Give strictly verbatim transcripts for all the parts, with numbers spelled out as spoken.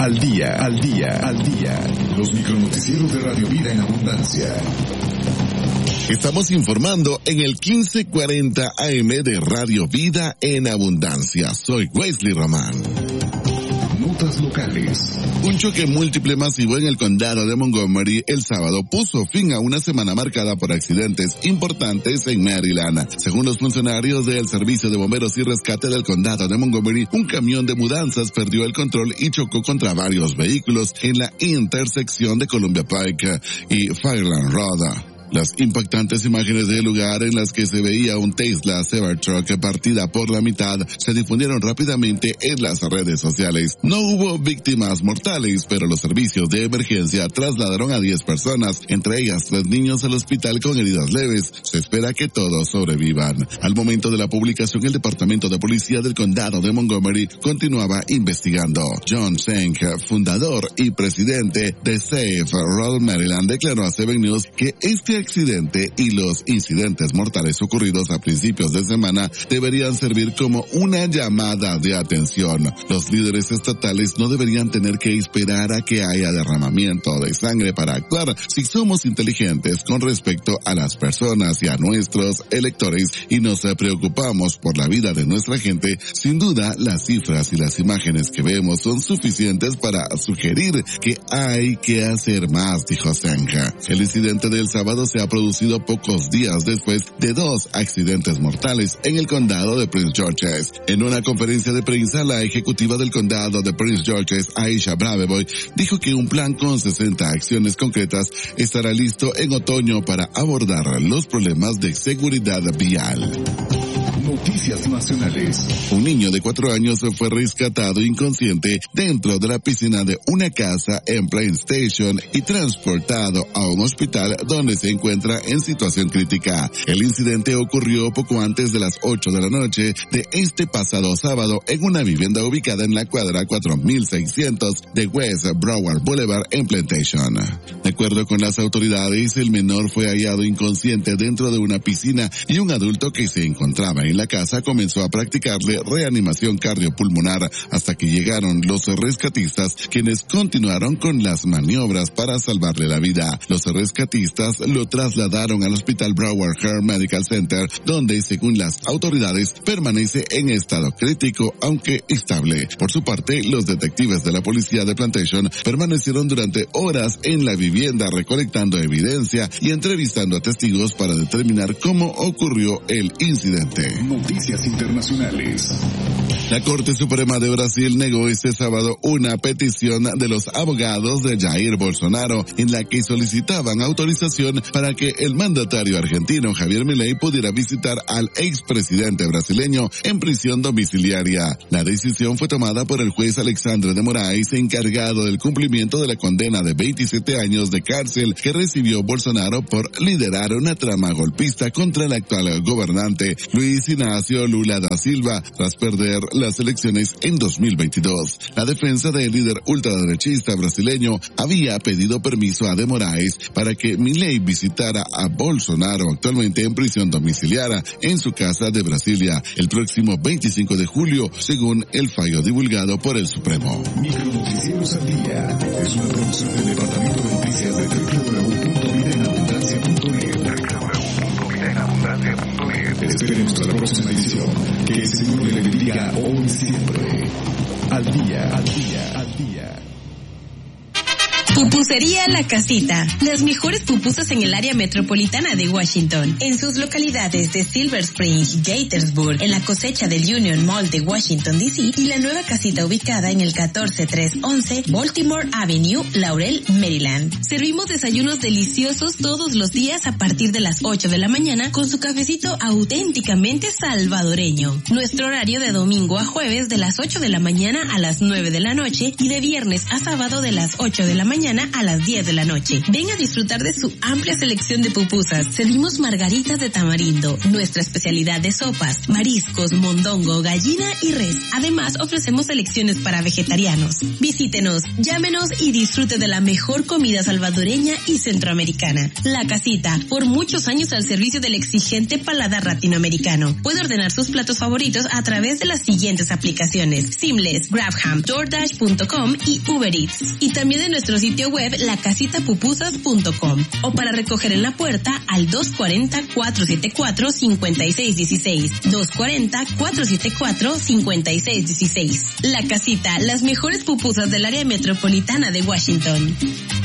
Al día, al día, al día. Los micronoticieros de Radio Vida en Abundancia. Estamos informando en el quince cuarenta A M de Radio Vida en Abundancia. Soy Wesley Román. Notas locales. Un choque múltiple masivo en el condado de Montgomery el sábado puso fin a una semana marcada por accidentes importantes en Maryland. Según los funcionarios del Servicio de Bomberos y Rescate del condado de Montgomery, un camión de mudanzas perdió el control y chocó contra varios vehículos en la intersección de Columbia Pike y Fireland Road. Las impactantes imágenes del lugar en las que se veía un Tesla Cybertruck partida por la mitad se difundieron rápidamente en las redes sociales. No hubo víctimas mortales, pero los servicios de emergencia trasladaron a diez personas, entre ellas tres niños, al hospital con heridas leves. Se espera que todos sobrevivan. Al momento de la publicación, el Departamento de Policía del Condado de Montgomery continuaba investigando. John Schenck, fundador y presidente de Safe Road Maryland, declaró a Seven News que este accidente y los incidentes mortales ocurridos a principios de semana deberían servir como una llamada de atención. Los líderes estatales no deberían tener que esperar a que haya derramamiento de sangre para actuar. Si somos inteligentes con respecto a las personas y a nuestros electores y nos preocupamos por la vida de nuestra gente, sin duda las cifras y las imágenes que vemos son suficientes para sugerir que hay que hacer más, dijo Senja. El incidente del sábado se ha producido pocos días después de dos accidentes mortales en el condado de Prince George's. En una conferencia de prensa, la ejecutiva del condado de Prince George's, Aisha Braveboy, dijo que un plan con sesenta acciones concretas estará listo en otoño para abordar los problemas de seguridad vial. Noticias nacionales. Un niño de cuatro años fue rescatado inconsciente dentro de la piscina de una casa en Plain Station y transportado a un hospital donde se encuentra en situación crítica. El incidente ocurrió poco antes de las ocho de la noche de este pasado sábado en una vivienda ubicada en la cuadra cuatro mil seiscientos de West Broward Boulevard en Plantation. De acuerdo con las autoridades, el menor fue hallado inconsciente dentro de una piscina y un adulto que se encontraba en la casa comenzó a practicarle reanimación cardiopulmonar hasta que llegaron los rescatistas, quienes continuaron con las maniobras para salvarle la vida. Los rescatistas lo trasladaron al Hospital Broward Heart Medical Center, donde, según las autoridades, permanece en estado crítico, aunque estable. Por su parte, los detectives de la policía de Plantation permanecieron durante horas en la vivienda recolectando evidencia y entrevistando a testigos para determinar cómo ocurrió el incidente. Noticias internacionales. La Corte Suprema de Brasil negó este sábado una petición de los abogados de Jair Bolsonaro en la que solicitaban autorización para que el mandatario argentino Javier Milei pudiera visitar al expresidente brasileño en prisión domiciliaria. La decisión fue tomada por el juez Alexandre de Moraes, encargado del cumplimiento de la condena de veintisiete años de cárcel que recibió Bolsonaro por liderar una trama golpista contra el actual gobernante Luis Inácio Lula da Silva tras perder las elecciones en dos mil veintidós. La defensa del líder ultraderechista brasileño había pedido permiso a de Moraes para que Milei visitara a Bolsonaro, actualmente en prisión domiciliaria, en su casa de Brasilia el próximo veinticinco de julio, según el fallo divulgado por el Supremo. Micronoticieros al día es una producción del Departamento de Noticias de doble u doble u doble u punto vida en abundancia punto net. doble u doble u doble u punto vida en abundancia punto net. Esperemos hasta la próxima edición. Que el Señor le bendiga hoy y siempre. Al día, al día, al día. Pupusería La Casita. Las mejores pupusas en el área metropolitana de Washington. En sus localidades de Silver Spring, Gaithersburg, en la cosecha del Union Mall de Washington, D C y la nueva casita ubicada en el catorce trescientos once Baltimore Avenue, Laurel, Maryland. Servimos desayunos deliciosos todos los días a partir de las ocho de la mañana con su cafecito auténticamente salvadoreño. Nuestro horario de domingo a jueves de las ocho de la mañana a las nueve de la noche y de viernes a sábado de las ocho de la mañana mañana a las diez de la noche. Ven a disfrutar de su amplia selección de pupusas. Servimos margaritas de tamarindo, nuestra especialidad de sopas, mariscos, mondongo, gallina y res. Además, ofrecemos selecciones para vegetarianos. Visítenos, llámenos y disfrute de la mejor comida salvadoreña y centroamericana. La Casita, por muchos años al servicio del exigente paladar latinoamericano. Puede ordenar sus platos favoritos a través de las siguientes aplicaciones: Seamless, Grabham, DoorDash punto com y Uber Eats. Y también en nuestro sitio web la casita pupusas punto com. O para recoger en la puerta al dos cuarenta, cuatrocientos setenta y cuatro, cincuenta y seis dieciséis. dos cuarenta, cuatrocientos setenta y cuatro, cincuenta y seis dieciséis. La Casita, las mejores pupusas del área metropolitana de Washington.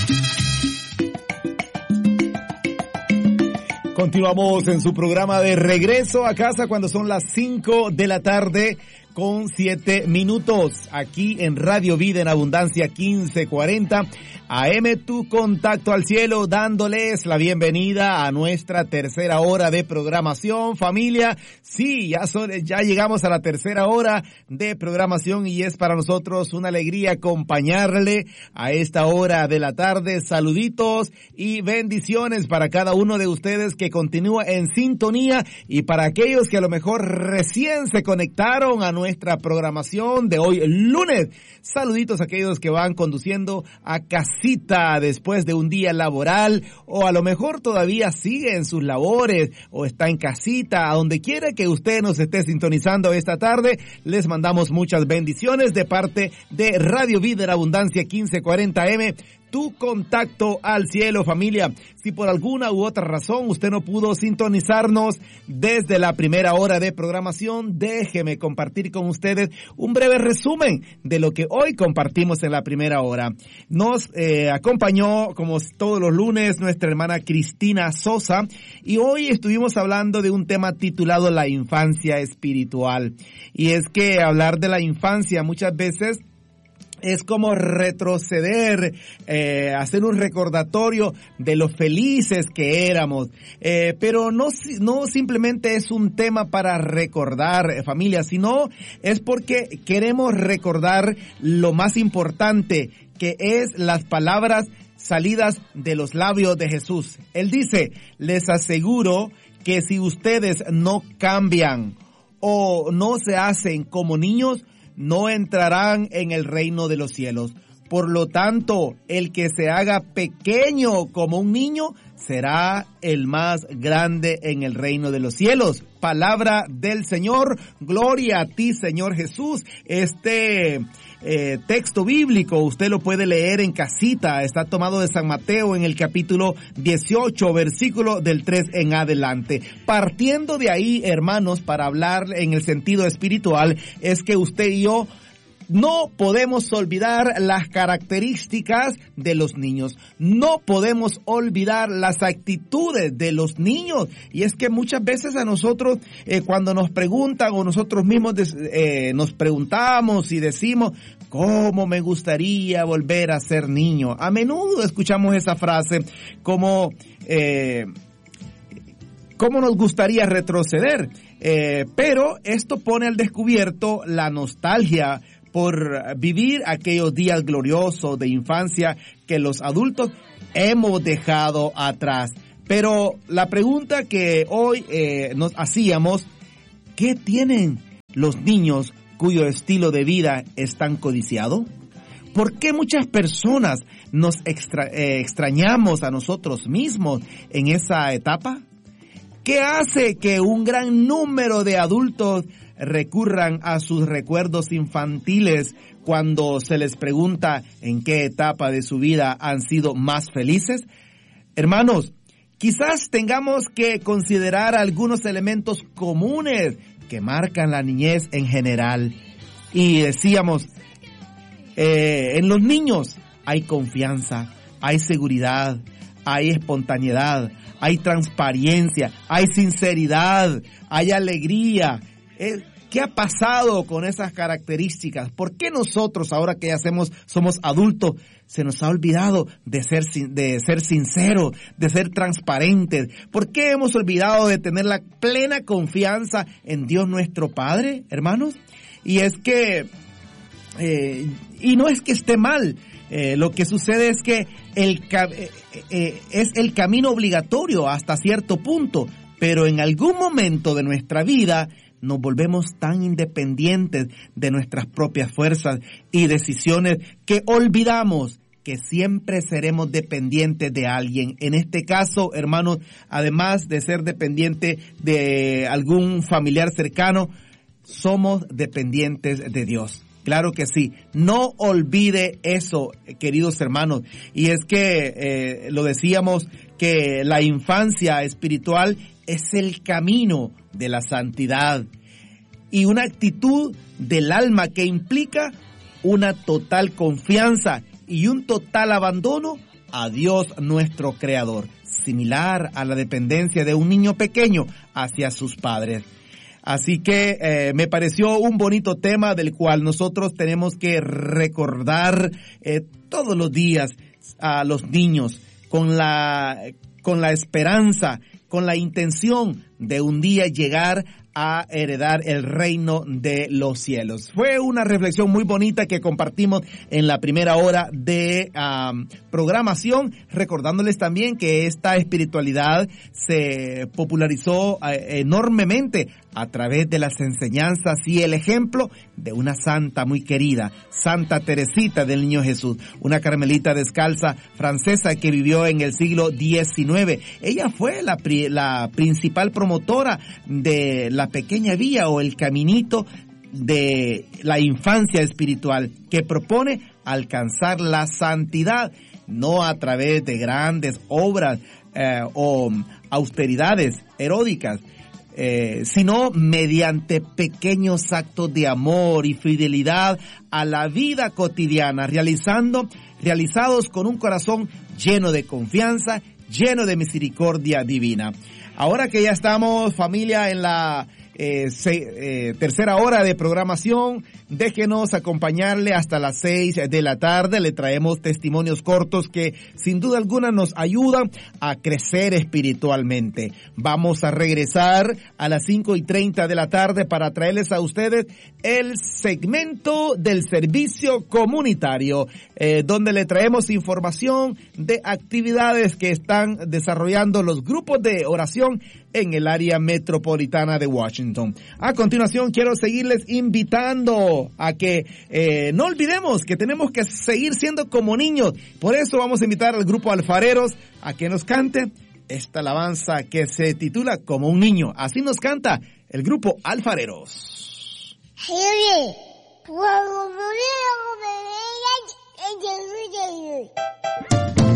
Continuamos en su programa de Regreso a Casa cuando son las cinco de la tarde con siete minutos. Aquí en Radio Vida en Abundancia quince cuarenta A M, tu contacto al cielo, dándoles la bienvenida a nuestra tercera hora de programación. Familia, sí, ya, son, ya llegamos a la tercera hora de programación y es para nosotros una alegría acompañarle a esta hora de la tarde. Saluditos y bendiciones para cada uno de ustedes que continúa en sintonía y para aquellos que a lo mejor recién se conectaron a nuestra programación de hoy lunes. Saluditos a aquellos que van conduciendo a casita después de un día laboral o a lo mejor todavía sigue en sus labores o está en casita. A donde quiera que usted nos esté sintonizando esta tarde, les mandamos muchas bendiciones de parte de Radio Vida en Abundancia quince cuarenta A M. Tu contacto al cielo, familia. Si por alguna u otra razón usted no pudo sintonizarnos desde la primera hora de programación, déjeme compartir con ustedes un breve resumen de lo que hoy compartimos en la primera hora. Nos eh, acompañó, como todos los lunes, nuestra hermana Cristina Sosa y hoy estuvimos hablando de un tema titulado La infancia espiritual. Y es que hablar de la infancia muchas veces es como retroceder, eh, hacer un recordatorio de lo felices que éramos. Eh, pero no, no simplemente es un tema para recordar, eh, familia, sino es porque queremos recordar lo más importante, que es las palabras salidas de los labios de Jesús. Él dice, les aseguro que si ustedes no cambian o no se hacen como niños, no entrarán en el reino de los cielos. Por lo tanto, el que se haga pequeño como un niño será el más grande en el reino de los cielos. Palabra del Señor. Gloria a ti, Señor Jesús. Este eh, texto bíblico usted lo puede leer en casita. Está tomado de San Mateo en el capítulo dieciocho, versículo del tres en adelante. Partiendo de ahí, hermanos, para hablar en el sentido espiritual, es que usted y yo no podemos olvidar las características de los niños. No podemos olvidar las actitudes de los niños. Y es que muchas veces a nosotros, eh, cuando nos preguntan o nosotros mismos eh, nos preguntamos y decimos, ¿cómo me gustaría volver a ser niño? A menudo escuchamos esa frase como, eh, ¿cómo nos gustaría retroceder? Eh, pero esto pone al descubierto la nostalgia por vivir aquellos días gloriosos de infancia que los adultos hemos dejado atrás. Pero la pregunta que hoy eh, nos hacíamos, ¿qué tienen los niños cuyo estilo de vida es tan codiciado? ¿Por qué muchas personas nos extra, eh, extrañamos a nosotros mismos en esa etapa? ¿Qué hace que un gran número de adultos recurran a sus recuerdos infantiles cuando se les pregunta en qué etapa de su vida han sido más felices? Hermanos, quizás tengamos que considerar algunos elementos comunes que marcan la niñez en general. Y decíamos, eh, en los niños hay confianza, hay seguridad, hay espontaneidad, hay transparencia, hay sinceridad, hay alegría. ¿Qué ha pasado con esas características? ¿Por qué nosotros, ahora que ya hacemos, somos adultos, se nos ha olvidado de ser, de ser sinceros, de ser transparentes? ¿Por qué hemos olvidado de tener la plena confianza en Dios nuestro Padre, hermanos? Y es que, eh, y no es que esté mal, Eh, lo que sucede es que el, eh, eh, es el camino obligatorio hasta cierto punto, pero en algún momento de nuestra vida nos volvemos tan independientes de nuestras propias fuerzas y decisiones que olvidamos que siempre seremos dependientes de alguien. En este caso, hermanos, además de ser dependiente de algún familiar cercano, somos dependientes de Dios. Claro que sí. No olvide eso, queridos hermanos. Y es que eh, lo decíamos que la infancia espiritual es el camino de la santidad y una actitud del alma que implica una total confianza y un total abandono a Dios nuestro Creador, similar a la dependencia de un niño pequeño hacia sus padres. Así que eh, me pareció un bonito tema del cual nosotros tenemos que recordar eh, todos los días a los niños con la, con la esperanza, con la intención de un día llegar a heredar el reino de los cielos. Fue una reflexión muy bonita que compartimos en la primera hora de um, programación, recordándoles también que esta espiritualidad se popularizó uh, enormemente a través de las enseñanzas y el ejemplo de una santa muy querida, Santa Teresita del Niño Jesús, una carmelita descalza francesa que vivió en el siglo diecinueve. Ella fue la, la principal promotora de la pequeña vía o el caminito de la infancia espiritual que propone alcanzar la santidad, no a través de grandes obras eh, o austeridades heróicas, Eh, sino mediante pequeños actos de amor y fidelidad a la vida cotidiana, realizando, realizados con un corazón lleno de confianza, lleno de misericordia divina. Ahora que ya estamos, familia, en la eh, se, eh, tercera hora de programación, déjenos acompañarle hasta las seis de la tarde. Le traemos testimonios cortos que sin duda alguna nos ayudan a crecer espiritualmente. Vamos a regresar a las cinco y treinta de la tarde para traerles a ustedes el segmento del servicio comunitario, eh, donde le traemos información de actividades que están desarrollando los grupos de oración en el área metropolitana de Washington. A continuación, quiero seguirles invitando a que eh, no olvidemos que tenemos que seguir siendo como niños. Por eso vamos a invitar al grupo Alfareros a que nos cante esta alabanza que se titula Como un niño. Así nos canta el grupo Alfareros.